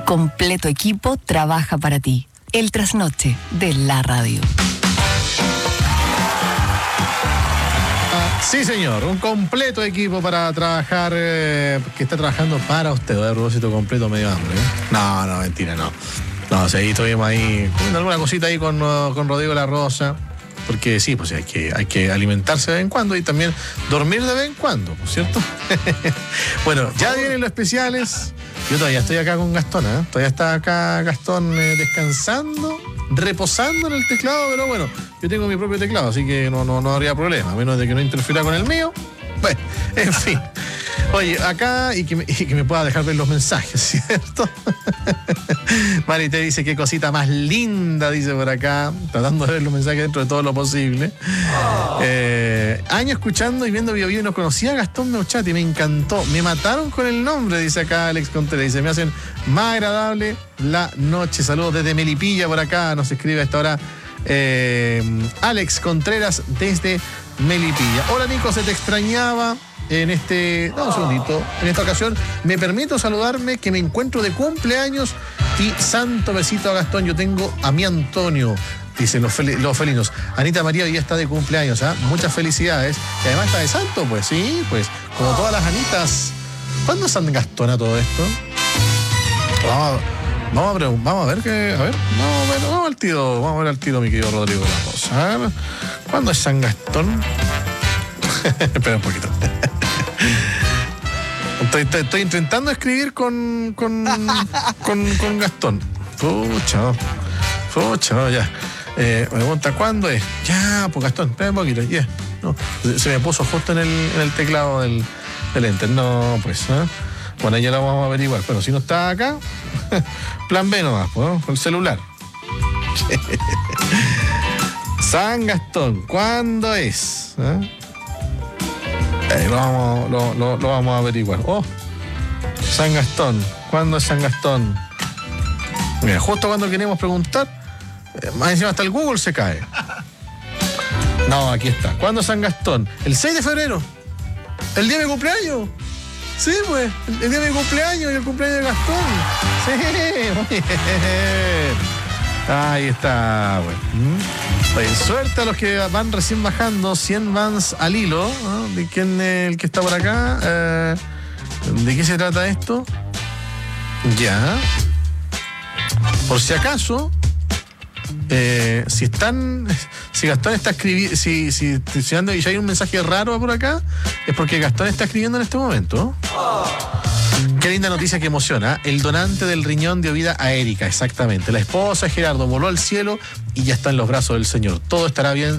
completo equipo trabaja para ti. El trasnoche de la radio. Sí, señor, un completo equipo para trabajar, que está trabajando para usted. A propósito, completo, medio hambre, ¿eh? No, mentira, no. No, sí, estuvimos ahí comiendo alguna cosita ahí con Rodrigo La Rosa. Porque sí, pues hay que alimentarse de vez en cuando y también dormir de vez en cuando, ¿no es cierto? Bueno, ya vienen los especiales. Yo todavía estoy acá con Gastón, ¿eh? Todavía está acá Gastón descansando, reposando en el teclado, pero bueno, yo tengo mi propio teclado, así que no habría problema, a menos de que no interfiera con el mío. Bueno, en fin. Oye, acá y que me pueda dejar ver los mensajes, ¿cierto? Mari te dice, qué cosita más linda, dice por acá, tratando de ver los mensajes dentro de todo lo posible. Años escuchando y viendo Bio Bio y no conocía a Gastón Meuchati, me encantó. Me mataron con el nombre, dice acá Alex Contreras. Dice, me hacen más agradable la noche. Saludos desde Melipilla por acá, nos escribe a esta hora Alex Contreras desde Melipilla. Hola Nico, se te extrañaba. Un segundito. En esta ocasión me permito saludarme, que me encuentro de cumpleaños y santo besito a Gastón. Yo tengo a mi Antonio, dicen los felinos. Anita María hoy ya está de cumpleaños, ¿eh? Muchas felicidades. Y además está de santo, pues sí, pues como todas las Anitas. ¿Cuándo es San Gastón a todo esto? Vamos a ver qué. A ver, vamos a ver al tiro, mi querido Rodrigo La Rosa. A ver, ¿cuándo es San Gastón? Espera un poquito. Estoy intentando escribir con Gastón. Pucha, ya. Me pregunta cuándo es. Ya, pues Gastón, espera un poquito. Ya. No, se me puso justo en el teclado del Enter. No, pues. Bueno, ya lo vamos a averiguar. Pero si no está acá, plan B nomás, pues, con el celular. San Gastón, ¿cuándo es? Lo vamos a averiguar. San Gastón. ¿Cuándo es San Gastón? Mira, justo cuando queremos preguntar, más encima hasta el Google se cae. No, aquí está. ¿Cuándo es San Gastón? El 6 de febrero. ¿El día de mi cumpleaños? Sí, pues. El día de mi cumpleaños y el cumpleaños de Gastón. Sí, muy bien. Ahí está, bueno. Oye, suerte a los que van recién bajando, 100 vans al hilo, ¿no? ¿De quién el que está por acá? ¿De qué se trata esto? Ya. Por si acaso, si Gastón está escribiendo, si anda y ya hay un mensaje raro por acá, es porque Gastón está escribiendo en este momento. Qué linda noticia que emociona. El donante del riñón dio vida a Erika, exactamente. La esposa de Gerardo voló al cielo y ya está en los brazos del Señor. Todo estará bien.